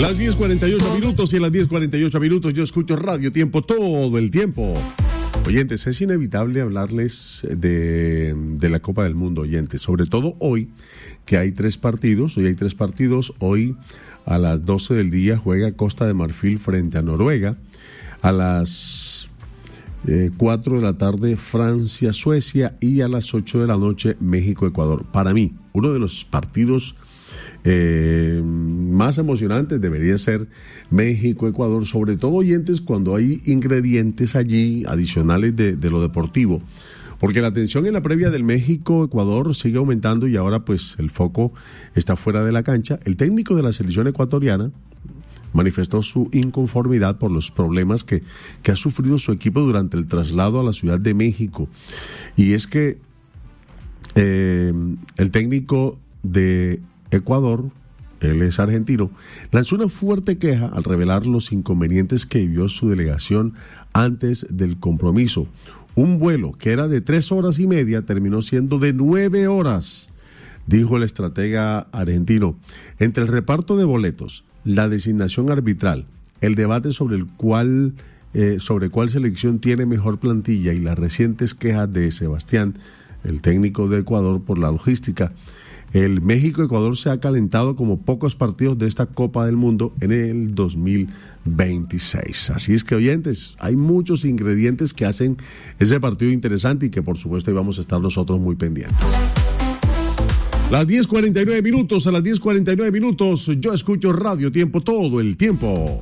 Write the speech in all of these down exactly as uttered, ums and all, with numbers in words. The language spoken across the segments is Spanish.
Las diez cuarenta y ocho minutos y a las diez cuarenta y ocho minutos yo escucho Radio Tiempo todo el tiempo. Oyentes, es inevitable hablarles de, de la Copa del Mundo, oyentes, sobre todo hoy, que hay tres partidos, hoy hay tres partidos, hoy a las doce del día juega Costa de Marfil frente a Noruega, a las eh, cuatro de la tarde Francia-Suecia y a las ocho de la noche México-Ecuador. Para mí, uno de los partidos Eh, más emocionante debería ser México-Ecuador, sobre todo, oyentes, cuando hay ingredientes allí adicionales de, de lo deportivo, porque la tensión en la previa del México-Ecuador sigue aumentando y ahora pues el foco está fuera de la cancha. El técnico de la selección ecuatoriana manifestó su inconformidad por los problemas que, que ha sufrido su equipo durante el traslado a la Ciudad de México, y es que eh, el técnico de Ecuador, él es argentino, lanzó una fuerte queja al revelar los inconvenientes que vivió su delegación antes del compromiso. Un vuelo que era de tres horas y media terminó siendo de nueve horas, dijo el estratega argentino. Entre el reparto de boletos, la designación arbitral, el debate sobre el cual, eh, sobre cuál selección tiene mejor plantilla y las recientes quejas de Sebastián, el técnico de Ecuador, por la logística, el México-Ecuador se ha calentado como pocos partidos de esta Copa del Mundo en el dos mil veintiséis. Así es que, oyentes, hay muchos ingredientes que hacen ese partido interesante y que por supuesto vamos a estar nosotros muy pendientes. Las diez cuarenta y nueve minutos, a las diez cuarenta y nueve minutos, yo escucho Radio Tiempo todo el tiempo.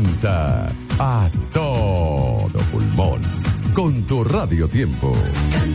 Canta a todo pulmón con tu Radio Tiempo.